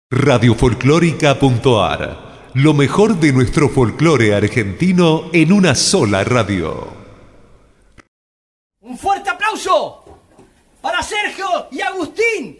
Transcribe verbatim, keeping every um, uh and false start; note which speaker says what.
Speaker 1: Radiofolclórica.ar. Lo mejor de nuestro folclore argentino en una sola radio.
Speaker 2: Un fuerte aplauso para Sergio y Agustín